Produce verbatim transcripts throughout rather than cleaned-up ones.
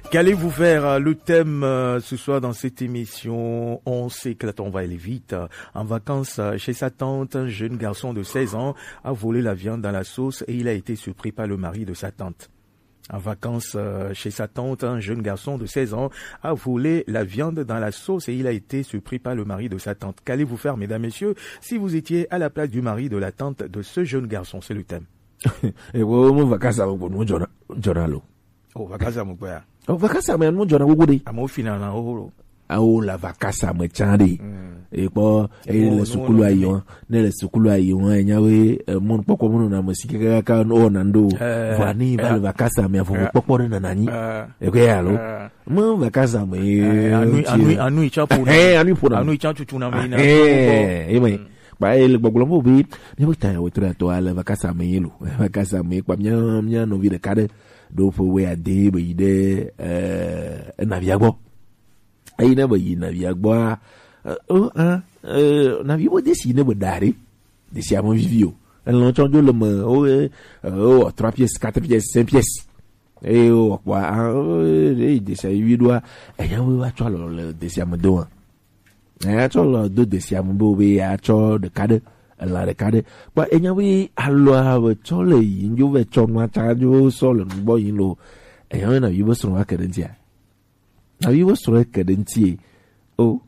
Qu'allez-vous faire? Le thème euh, ce soir dans cette émission, on s'éclate, on va aller vite. En vacances chez sa tante, un jeune garçon de seize ans a volé la viande dans la sauce et il a été surpris par le mari de sa tante. En vacances euh, chez sa tante, un jeune garçon de seize ans a volé la viande dans la sauce et il a été surpris par le mari de sa tante. Qu'allez-vous faire, mesdames, messieurs, si vous étiez à la place du mari de la tante de ce jeune garçon? C'est le thème. Et vous, vacances, vous, journal. Oh, vacances, mon père. Oh, vacances, mais mon journal, vous dites. À mon final, en haut. Ah, oh, la vacances, me chandi. Et quoi, et le sukulu ayon, ne le sukulu ayon, et nyawe, mon poko mon na musiki kaka no nando. Vani, va le vacances, mais vous poko na nani. Et quoi, allo? Mon vacances, mais. Anu, anu, anu, chapo. Eh, anu, pour anu, chapo, tu na mina. Eh, eh, mais. Ba el gbogbo bi ni wo tan wo tra to ala vakasa me yelo vakasa me kwa mnya mnya no vi de kade do fo we ade be ide eh na viagbo ai na be na viagbo oh ah na vi wo desi ne bo dare desi a mon vivio elle non change le me oh oh trois pièces quatre pièces cinq pièces et oh quoi eh desi huit doigts et ya we wa cho le desi a me do eh cho le do desi a me bo be ya cho de kade la de kade ba enya we alwa we cho le yin jo we cho ma cha jo so le bo yin lo enya na yibo so wa kadentia na yibo so wa kadentie oh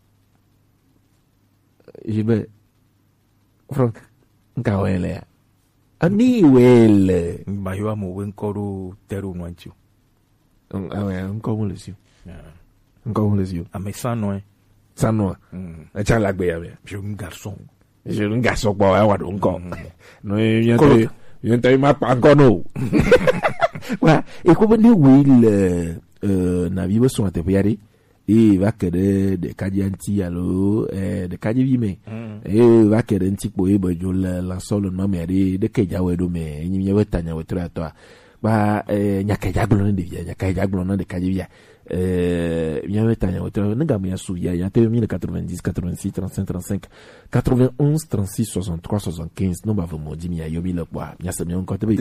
jibe Frank nka wele ani wele ba yo mo we nkoro teru nwanchu awe nko mo lesio nko mo lesio amesano eh sano a cha la gbe ya be jeune garçon je un garçon quoi ouais ouais encore non il vient de il vient de m'a pas encore non ouais et comme dit will euh na vivo son te piari et va que de de kadianti allo eh de kadivime et va que de ntipo e bojo la solo no me ari de ke jawe do me nyi me wetanya wetra to ba eh nyaka jaglo ne de nyaka jaglo no de kadivia euh bien wetanya wetra nga me asu ya ya te mille quatre-vingt-dix quatre-vingt-six trente-cinq trente-cinq quatre-vingt-onze trente-six soixante-trois soixante-quinze non ba vraiment dit mi ayobi le quoi nya se mi encore te